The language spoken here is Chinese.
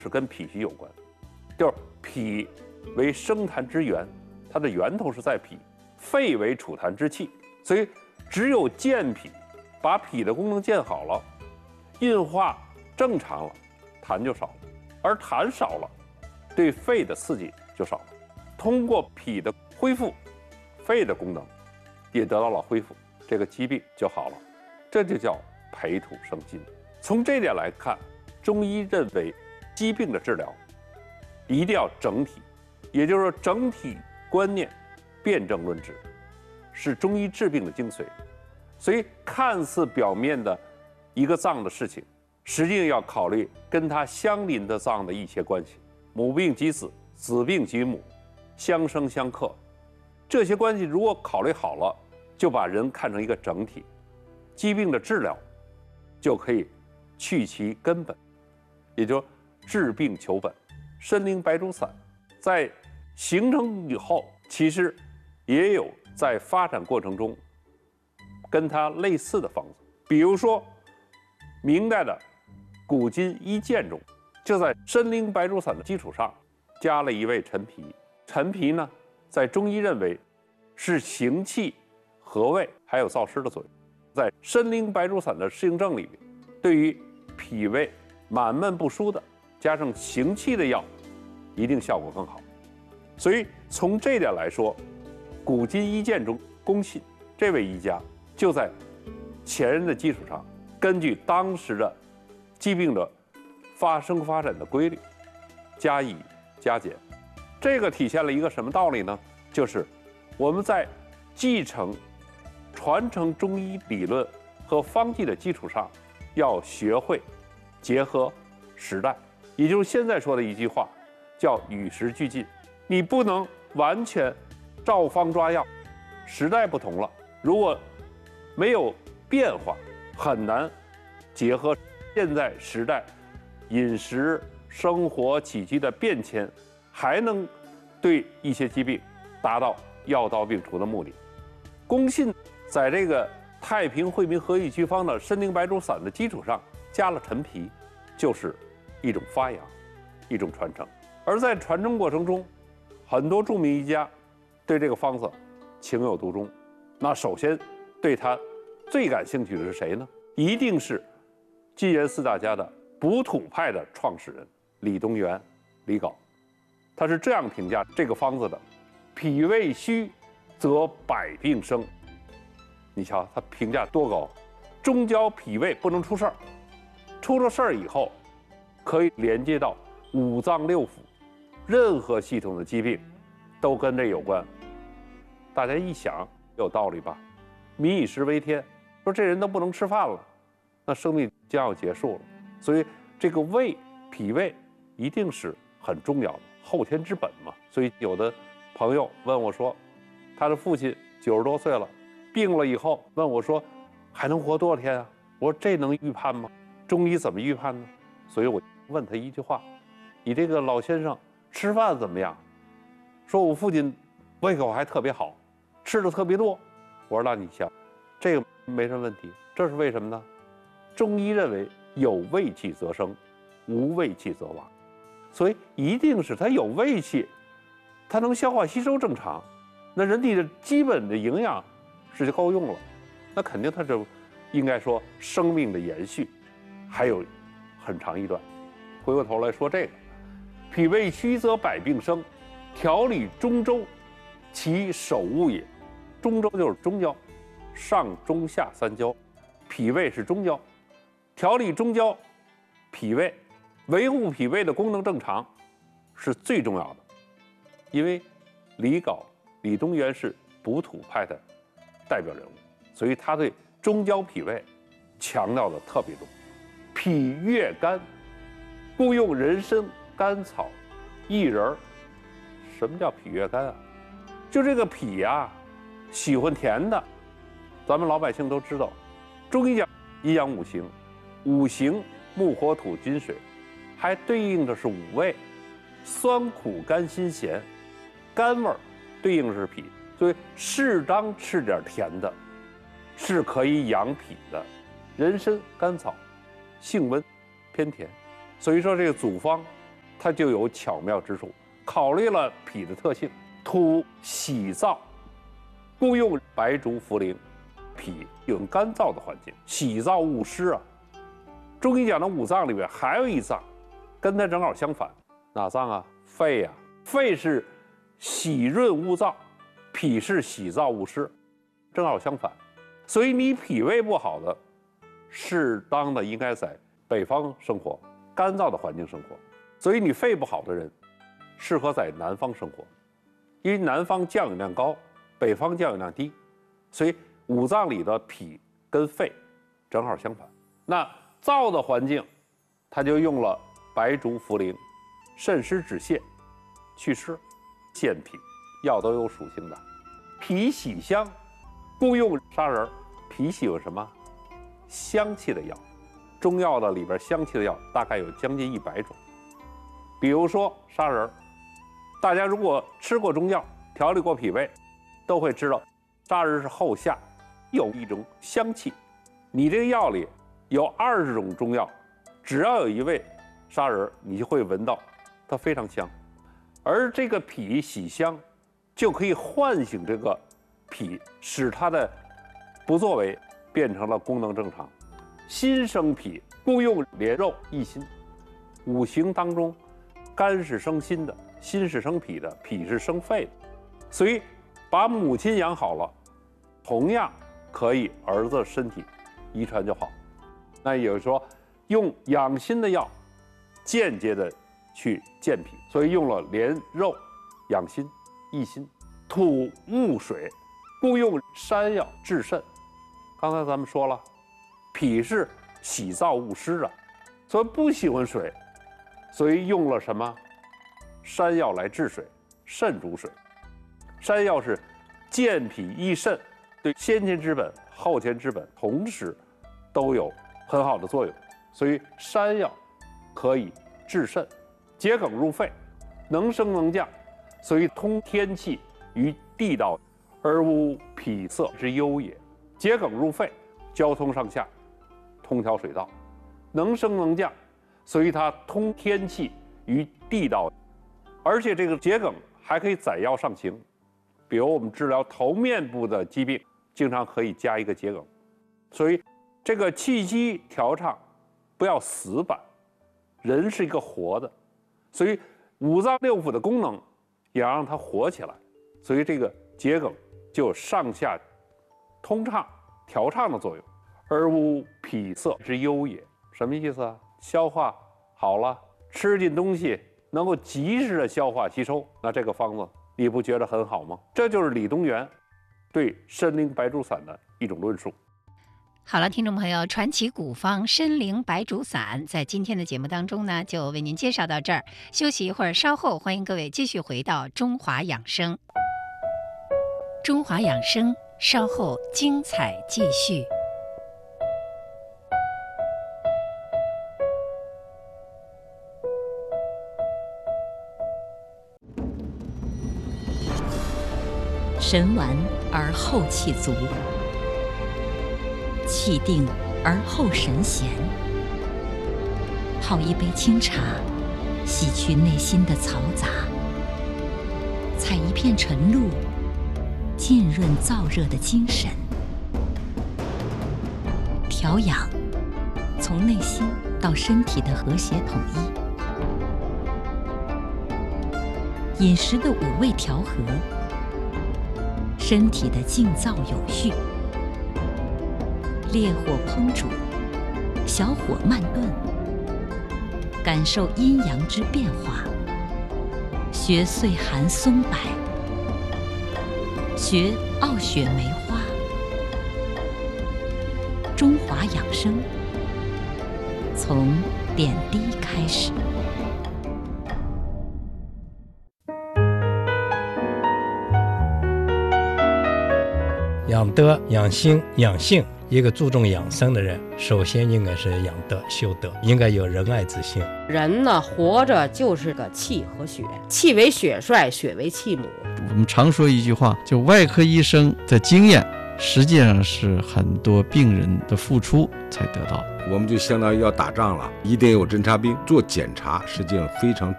是跟脾虚有关，就是脾为生痰之源，它的源头是在脾，肺为储痰之器，所以只有健脾，把脾的功能健好了，运化正常了，痰就少了，而痰少了，对肺的刺激就少了。通过脾的恢复，肺的功能也得到了恢复，这个疾病就好了，这就叫培土生金。从这点来看，中医认为疾病的治疗一定要整体，也就是说整体观念，辨证论治，是中医治病的精髓。所以看似表面的一个脏的事情，实际上要考虑跟它相邻的脏的一些关系，母病及子，子病及母，相生相克，这些关系如果考虑好了，就把人看成一个整体，疾病的治疗就可以去其根本，也就治病求本。参苓白术散在形成以后，其实也有在发展过程中跟它类似的方子，比如说明代的古今医鉴中，就在参苓白术散的基础上加了一味陈皮。陈皮呢，在中医认为是行气、和胃还有燥湿的作用。在参苓白术散的适应症里面，对于脾胃满闷不舒的，加上行气的药，一定效果更好。所以从这点来说，古今医鉴中，龚信这位医家就在前人的基础上，根据当时的疾病的发生发展的规律，加以加减。这个体现了一个什么道理呢？就是我们在继承、传承中医理论和方剂的基础上，要学会结合时代，也就是现在说的一句话，叫与时俱进。你不能完全照方抓药，时代不同了，如果没有变化，很难结合现在时代饮食、生活起居的变迁，还能对一些疾病达到药到病除的目的。龚信在这个太平惠民和益祛方的参苓白术散的基础上加了陈皮，就是一种发扬，一种传承。而在传承过程中，很多著名医家对这个方子情有独钟。那首先对他最感兴趣的是谁呢？一定是金元四大家的补土派的创始人李东垣、李杲。他是这样评价这个方子的：脾胃虚，则百病生。你瞧他评价多高，中焦脾胃不能出事儿，出了事儿以后，可以连接到五脏六腑，任何系统的疾病都跟这有关。大家一想有道理吧？民以食为天，说这人都不能吃饭了，那生命将要结束了。所以这个胃、脾胃一定是很重要的，后天之本嘛。所以有的朋友问我说，他的父亲90多岁了，病了以后问我说，还能活多少天啊？我说这能预判吗？中医怎么预判呢？所以我问他一句话：你这个老先生吃饭怎么样？说我父亲胃口还特别好，吃的特别多。我说那你想，这个没什么问题。这是为什么呢？中医认为有胃气则生，无胃气则亡。所以一定是他有胃气，他能消化吸收正常，那人体的基本的营养是就够用了，那肯定他就应该说生命的延续还有很长一段。回过头来说这个，脾胃虚则百病生，调理中焦，其首务也。中焦就是中焦，上中下三焦，脾胃是中焦，调理中焦，脾胃，维护脾胃的功能正常是最重要的。因为李杲、李东垣是补土派的代表人物，所以他对中焦脾胃强调的特别多。脾越干，故用人参、甘草、薏仁。什么叫脾越干啊？就这个脾啊，喜欢甜的，咱们老百姓都知道。中医讲阴阳五行，五行木火土金水，还对应的是五味，酸苦甘辛咸，甘味儿对应的是脾，所以适当吃点甜的，是可以养脾的。人参、甘草性温，偏甜，所以说这个组方它就有巧妙之处，考虑了脾的特性，土喜燥，故用白术茯苓。脾有干燥的环境，喜燥恶湿啊。中医讲的五脏里面还有一脏，跟它正好相反，哪脏啊？肺啊。肺是喜润恶燥，脾是喜燥恶湿，正好相反。所以你脾胃不好的，适当的应该在北方生活，干燥的环境生活。所以你肺不好的人，适合在南方生活，因为南方降雨量高，北方降雨量低，所以五脏里的脾跟肺正好相反。那燥的环境，它就用了白术茯苓，渗湿止泻，祛湿健脾，药都有属性的。脾喜香，故用砂仁。脾喜欢什么？香气的药。中药的里边香气的药大概有将近100种。比如说砂仁，大家如果吃过中药，调理过脾胃，都会知道砂仁是后下有一种香气。你这个药里有20种中药，只要有一味砂仁，你就会闻到它非常香。而这个脾喜香，就可以唤醒这个脾，使它的不作为变成了功能正常。心生脾，故用莲肉益心。五行当中，肝是生心的，心是生脾的，脾是生肺的。所以把母亲养好了，同样可以儿子身体遗传就好。那也就是说，用养心的药，间接的去健脾，所以用了莲肉养心益心。土木水，故用山药治肾。刚才咱们说了，脾是喜燥恶湿的，所以不喜欢水，所以用了什么？山药来治水，肾主水。山药是健脾益肾，对先天之本、后天之本同时都有很好的作用，所以山药可以治肾。桔梗入肺，能升能降，所以通天气于地道，而无脾塞之忧也。桔梗入肺，交通上下，通调水道，能升能降，所以它通天气于地道。而且这个桔梗还可以载药上行，比如我们治疗头面部的疾病，经常可以加一个桔梗。所以这个气机调畅不要死板，人是一个活的，所以五脏六腑的功能也要让它活起来。所以这个桔梗就有上下通畅、调畅的作用，而无脾塞之忧也。什么意思啊？消化好了，吃进东西能够及时的消化吸收，那这个方子你不觉得很好吗？这就是李东垣对参苓白术散的一种论述。 好了，听众朋友，传奇古方参苓白术散在今天的节目当中呢，就为您介绍到这儿。休息一会儿，稍后欢迎各位继续回到中华养生。中华养生，稍后精彩继续。 神完而后气足，气定而后神闲。泡一杯清茶，洗去内心的嘈杂；采一片晨露，浸润燥热的精神。调养，从内心到身体的和谐统一。饮食的5味调和，身体的静躁有序。烈火烹煮，小火慢炖，感受阴阳之变化。学岁寒松柏，学傲雪梅花。中华养生，从点滴开始。 养德、养心、养性，一个注重养生的人，首先应该是养德、修德，应该有仁爱之心。 人呢，活着就是个气和血，气为血帅，血为气母。 我们常说一句话，就外科医生的经验，实际上是很多病人的付出才得到。 我们就相当于要打仗了，一定有侦察兵做检查，实际上非常